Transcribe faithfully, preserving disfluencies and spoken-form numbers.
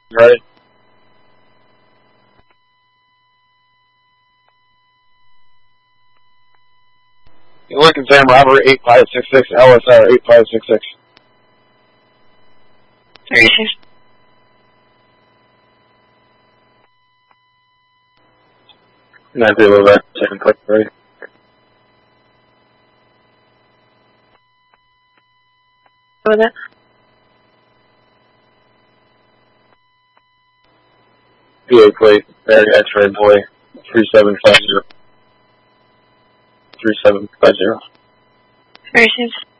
Right. You're looking Sam Robert eight five six six, L S R eight five six six. thirty-six. Nine zero back, second click, right. With it. P A plate, Barry X-ray boy, three seven five zero. three seven five zero. thirty-six.